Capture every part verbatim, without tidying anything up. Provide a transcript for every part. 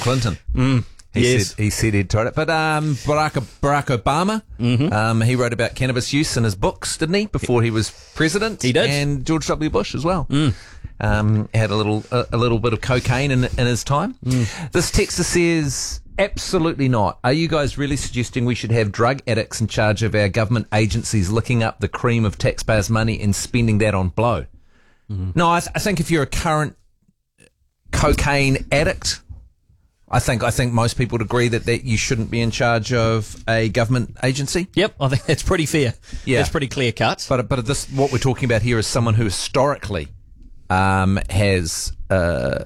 Clinton. Mm. He yes. said he said he'd tried it. But um, Barack, Barack Obama, mm-hmm. um, he wrote about cannabis use in his books, didn't he, before he was president? He did. And George W. Bush as well. Mm. Um, had a little a, a little bit of cocaine in, in his time. Mm. This texter says, absolutely not. Are you guys really suggesting we should have drug addicts in charge of our government agencies licking up the cream of taxpayers' money and spending that on blow? Mm. No, I, th- I think if you're a current cocaine addict, I think I think most people would agree that, that you shouldn't be in charge of a government agency. Yep, I think that's pretty fair. Yeah, that's pretty clear cut. But but this what we're talking about here is someone who historically um, has uh,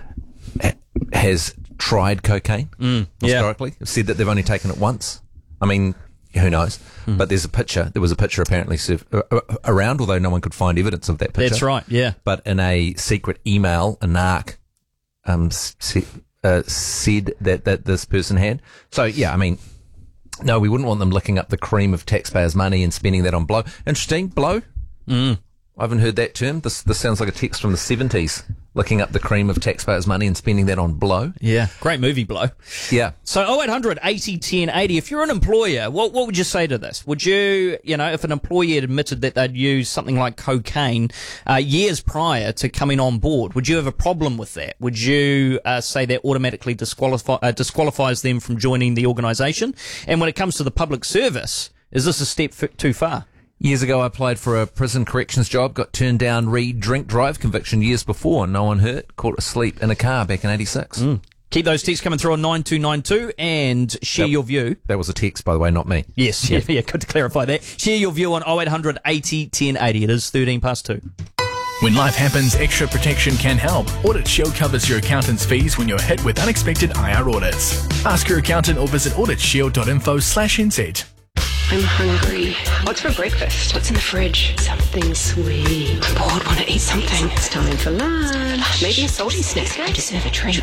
has tried cocaine. Mm, historically, yeah. said that they've only taken it once. I mean, who knows? Mm. But there's a picture. There was a picture apparently around, although no one could find evidence of that picture. That's right. Yeah. But in a secret email, a narc um. Se- Uh, said that, that this person had. So, yeah, I mean, no, we wouldn't want them licking up the cream of taxpayers' money and spending that on blow. Interesting, blow? Mm. I haven't heard that term. This this sounds like a text from the seventies. Licking up the cream of taxpayers' money and spending that on blow. Yeah, great movie, Blow. Yeah. So oh eight hundred eighty ten eighty, if you're an employer, what what would you say to this? Would you, you know, if an employee had admitted that they'd used something like cocaine uh, years prior to coming on board, would you have a problem with that? Would you uh, say that automatically disqualify, uh, disqualifies them from joining the organisation? And when it comes to the public service, is this a step f- too far? Years ago, I applied for a prison corrections job, got turned down, re drink drive conviction years before. No one hurt, caught asleep in a car back in eighty-six. Mm. Keep those texts coming through on nine two nine two and share that, your view. That was a text, by the way, not me. Yes, yeah, yeah, good to clarify that. Share your view on oh eight hundred eighty ten eighty. It is thirteen past two. When life happens, extra protection can help. Audit Shield covers your accountant's fees when you're hit with unexpected I R audits. Ask your accountant or visit auditshield.info slash NZ. I'm hungry. What's for breakfast? What's in the fridge? Something sweet. I'm bored, want to eat something. It's time for lunch. Maybe a salty snack. I deserve a treat.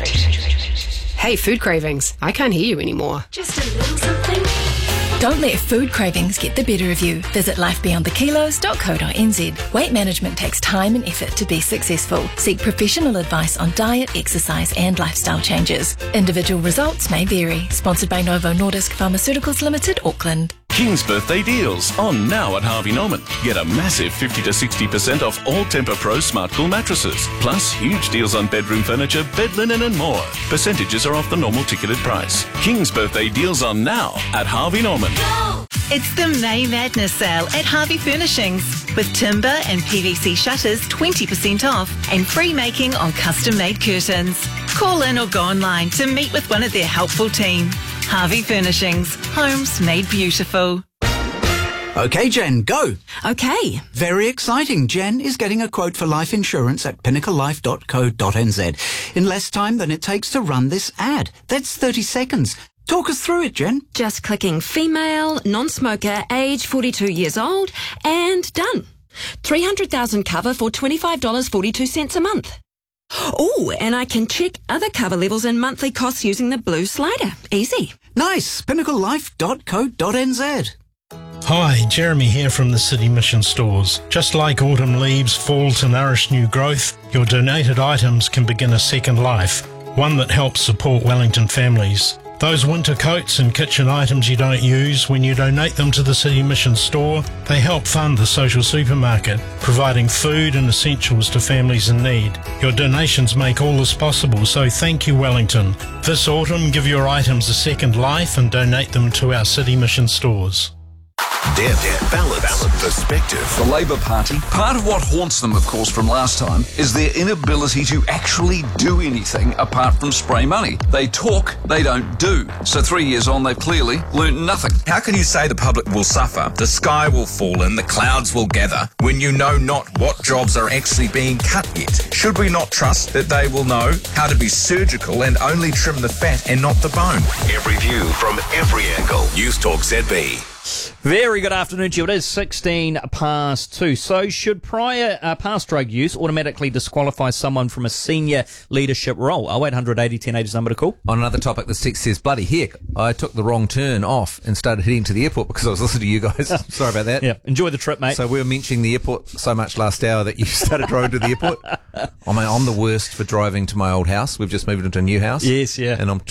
Hey, food cravings. I can't hear you anymore. Just a little something. Don't let food cravings get the better of you. Visit life beyond the kilos dot co dot n z. Weight management takes time and effort to be successful. Seek professional advice on diet, exercise and lifestyle changes. Individual results may vary. Sponsored by Novo Nordisk Pharmaceuticals Limited, Auckland. King's birthday deals on now at Harvey Norman. Get a massive fifty to sixty percent off all Tempur Pro Smart Cool mattresses. Plus huge deals on bedroom furniture, bed linen and more. Percentages are off the normal ticketed price. King's birthday deals on now at Harvey Norman. It's the May Madness sale at Harvey Furnishings. With timber and P V C shutters twenty percent off and free making on custom-made curtains. Call in or go online to meet with one of their helpful team. Harvey Furnishings. Homes made beautiful. OK, Jen, go. OK. Very exciting. Jen is getting a quote for life insurance at pinnacle life dot co dot n z in less time than it takes to run this ad. That's thirty seconds. Talk us through it, Jen. Just clicking female, non-smoker, age forty-two years old, and done. three hundred thousand cover for twenty-five dollars and forty-two cents a month. Oh, and I can check other cover levels and monthly costs using the blue slider. Easy. Nice. pinnacle life dot co dot n z. Hi, Jeremy here from the City Mission Stores. Just like autumn leaves fall to nourish new growth, your donated items can begin a second life, one that helps support Wellington families. Those winter coats and kitchen items you don't use, when you donate them to the City Mission Store, they help fund the social supermarket, providing food and essentials to families in need. Your donations make all this possible, so thank you, Wellington. This autumn, give your items a second life and donate them to our City Mission Stores. Depth, balance, perspective. The Labour Party, part of what haunts them, of course, from last time, is their inability to actually do anything apart from spray money. They talk, they don't do. So three years on, they've clearly learnt nothing. How can you say the public will suffer, the sky will fall and the clouds will gather, when you know not what jobs are actually being cut yet? Should we not trust that they will know how to be surgical and only trim the fat and not the bone? Every view from every angle. News Talk Z B. Very good afternoon to you. It is sixteen past two. So should prior uh, past drug use automatically disqualify someone from a senior leadership role? oh eight hundred eighty ten eighty is number to call. On another topic, this text says, bloody heck, I took the wrong turn off and started heading to the airport because I was listening to you guys. Sorry about that. Yeah, enjoy the trip, mate. So we were mentioning the airport so much last hour that you started driving to the airport. I mean, I'm the worst for driving to my old house. We've just moved into a new house. Yes, yeah. And I'm